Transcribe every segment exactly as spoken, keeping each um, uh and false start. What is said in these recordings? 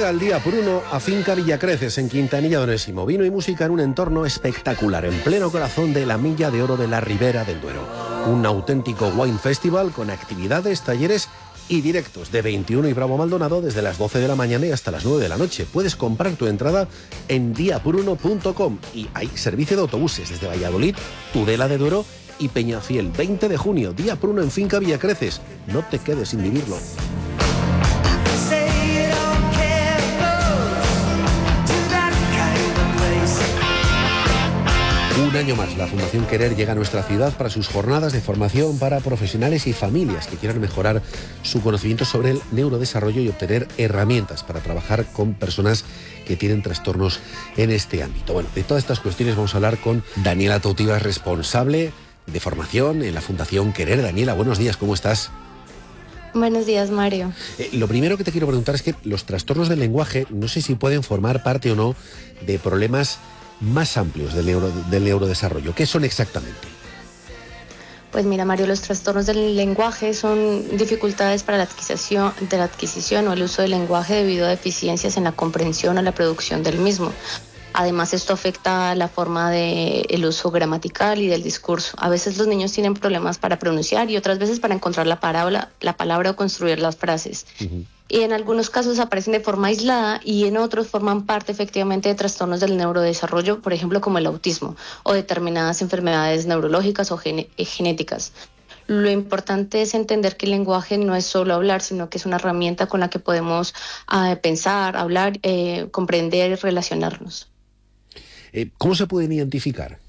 Llega el día por uno a Finca Villacreces, en Quintanilla de Onésimo. Vino y música en un entorno espectacular, en pleno corazón de la Milla de Oro de la Ribera del Duero. Un auténtico wine festival con actividades, talleres y directos de veintiuno y Bravo Maldonado desde las doce de la mañana y hasta las nueve de la noche. Puedes comprar tu entrada en dia por uno punto com y hay servicio de autobuses desde Valladolid, Tudela de Duero y Peñafiel. veinte de junio, Día por uno en Finca Villacreces. No te quedes sin vivirlo. Un año más, la Fundación Querer llega a nuestra ciudad para sus jornadas de formación para profesionales y familias que quieran mejorar su conocimiento sobre el neurodesarrollo y obtener herramientas para trabajar con personas que tienen trastornos en este ámbito. Bueno, de todas estas cuestiones vamos a hablar con Daniela Toutiva, responsable de formación en la Fundación Querer. Daniela, buenos días, ¿cómo estás? Buenos días, Mario. Eh, lo primero que te quiero preguntar es que los trastornos del lenguaje, no sé si pueden formar parte o no de problemas más amplios del, neuro, del neurodesarrollo. ¿Qué son exactamente? Pues mira, Mario, los trastornos del lenguaje son dificultades para la adquisición, de la adquisición o el uso del lenguaje debido a deficiencias en la comprensión o la producción del mismo. Además, esto afecta la forma de el uso gramatical y del discurso. A veces los niños tienen problemas para pronunciar y otras veces para encontrar la palabra, la palabra o construir las frases. Uh-huh. Y en algunos casos aparecen de forma aislada y en otros forman parte efectivamente de trastornos del neurodesarrollo, por ejemplo como el autismo o determinadas enfermedades neurológicas o gene- genéticas. Lo importante es entender que el lenguaje no es solo hablar, sino que es una herramienta con la que podemos uh, pensar, hablar, eh, comprender y relacionarnos. Eh, ¿Cómo se pueden identificar?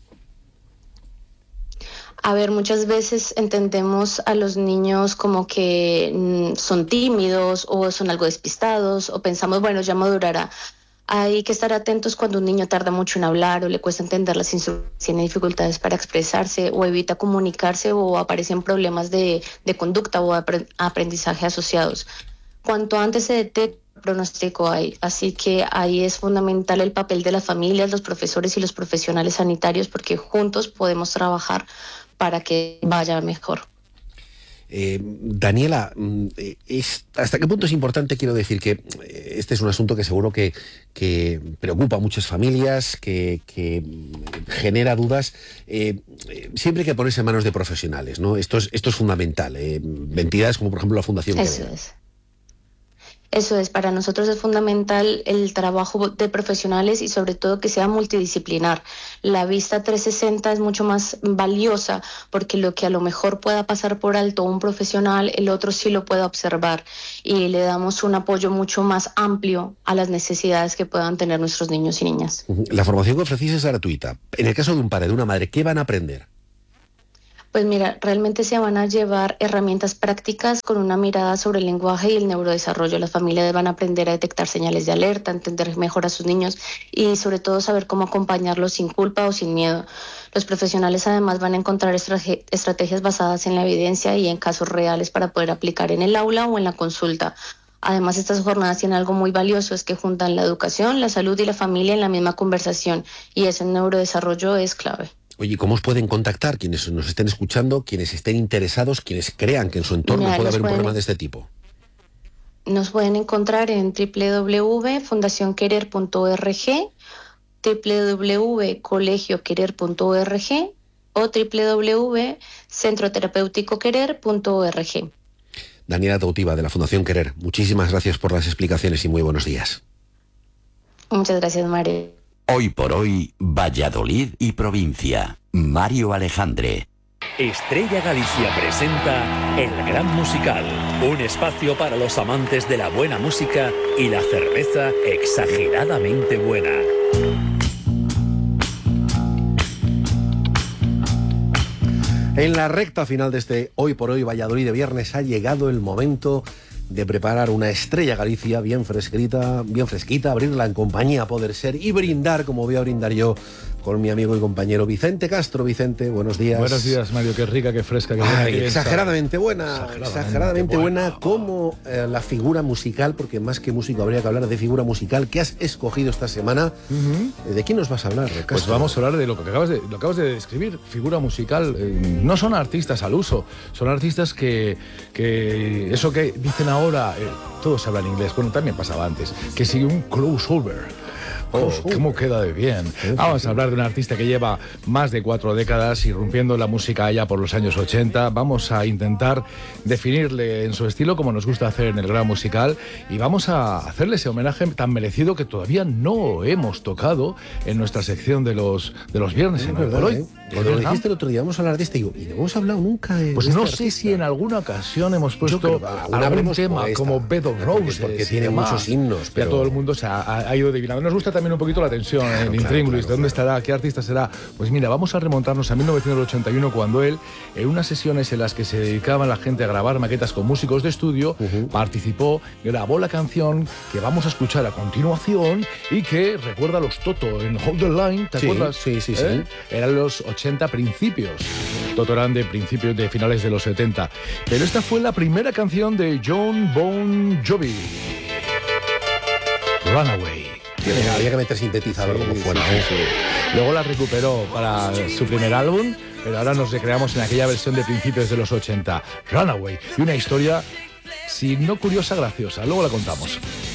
A ver, muchas veces entendemos a los niños como que mm, son tímidos o son algo despistados o pensamos, bueno, ya madurará. Hay que estar atentos cuando un niño tarda mucho en hablar o le cuesta entender las instrucciones, tiene dificultades para expresarse o evita comunicarse o aparecen problemas de, de conducta o aprendizaje asociados. Cuanto antes se detecta, pronóstico hay, así que ahí es fundamental el papel de las familias, los profesores y los profesionales sanitarios, porque juntos podemos trabajar para que vaya mejor. Eh, Daniela, es, ¿hasta qué punto es importante? Quiero decir que este es un asunto que seguro que, que preocupa a muchas familias, que, que genera dudas. Eh, siempre hay que ponerse en manos de profesionales, ¿no? Esto es, esto es fundamental. Eh, entidades como, por ejemplo, la Fundación Querer. Eso es. Eso es, para nosotros es fundamental el trabajo de profesionales y sobre todo que sea multidisciplinar. La vista trescientos sesenta es mucho más valiosa porque lo que a lo mejor pueda pasar por alto un profesional, el otro sí lo pueda observar y le damos un apoyo mucho más amplio a las necesidades que puedan tener nuestros niños y niñas. La formación que ofrecéis es gratuita. En el caso de un padre, de una madre, ¿qué van a aprender? Pues mira, realmente se van a llevar herramientas prácticas con una mirada sobre el lenguaje y el neurodesarrollo. Las familias van a aprender a detectar señales de alerta, a entender mejor a sus niños y sobre todo saber cómo acompañarlos sin culpa o sin miedo. Los profesionales además van a encontrar estrate- estrategias basadas en la evidencia y en casos reales para poder aplicar en el aula o en la consulta. Además, estas jornadas tienen algo muy valioso, es que juntan la educación, la salud y la familia en la misma conversación y ese neurodesarrollo es clave. Oye, ¿cómo os pueden contactar quienes nos estén escuchando, quienes estén interesados, quienes crean que en su entorno Mira, puede haber un pueden, problema de este tipo? Nos pueden encontrar en doble u doble u doble u punto fundación querer punto org, doble u doble u doble u punto colegio querer punto org o doble u doble u doble u punto centro terapéutico querer punto org. Daniela Toutiva, de la Fundación Querer, muchísimas gracias por las explicaciones y muy buenos días. Muchas gracias, Mario. Hoy por hoy, Valladolid y provincia. Mario Alejandre. Estrella Galicia presenta El Gran Musical, un espacio para los amantes de la buena música y la cerveza exageradamente buena. En la recta final de este Hoy por Hoy Valladolid de viernes ha llegado el momento de preparar una Estrella Galicia bien fresquita, bien fresquita, abrirla en compañía a poder ser y brindar como voy a brindar yo con mi amigo y compañero Vicente Castro. Vicente, buenos días. Buenos días, Mario, qué rica, qué fresca, qué buena. Ay, qué exageradamente buena, exageradamente, exageradamente buena, buena. como eh, la figura musical, porque más que músico habría que hablar de figura musical que has escogido esta semana. Uh-huh. ¿De quién nos vas a hablar, Castro? Pues vamos a hablar de lo que acabas de, lo acabas de describir, figura musical. Eh, no son artistas al uso, son artistas que, que eso que dicen ahora, eh, todos hablan inglés, bueno, también pasaba antes, que sigue un crossover. Oh, cómo queda de bien. Vamos a hablar de un artista que lleva más de cuatro décadas irrumpiendo la música allá por los años ochenta. Vamos a intentar definirle en su estilo como nos gusta hacer en el Gran Musical y vamos a hacerle ese homenaje tan merecido que todavía no hemos tocado en nuestra sección de los, de los viernes. Es en verdad, por hoy. ¿eh? Cuando lo dijiste el otro día, vamos a hablar de este, y digo, ¿y no hemos hablado nunca de Pues de no este sé artista? si en alguna ocasión hemos puesto algún tema esta, como Bed of Roses, porque tiene muchos himnos, pero ya todo el mundo se ha, ha ido adivinando. Nos gusta también un poquito la tensión claro, en claro, Intríngulis, claro, ¿de dónde claro. estará? ¿Qué artista será? Pues mira, vamos a remontarnos a mil novecientos ochenta y uno, cuando él, en unas sesiones en las que se dedicaba la gente a grabar maquetas con músicos de estudio, uh-huh. participó, grabó la canción que vamos a escuchar a continuación y que recuerda a los Toto en Hold the Line, ¿te sí, acuerdas? Sí, sí, ¿Eh? sí. Eran los ochenta principios. Toto eran de principios, de finales de los setenta. Pero esta fue la primera canción de John Bon Jovi. Runaway. Tiene, había que meter sintetizador sí, como fuera. Sí, sí, sí. Luego la recuperó para su primer álbum, pero ahora nos recreamos en aquella versión de principios de los ochenta. Runaway. Y una historia, si no curiosa, graciosa. Luego la contamos.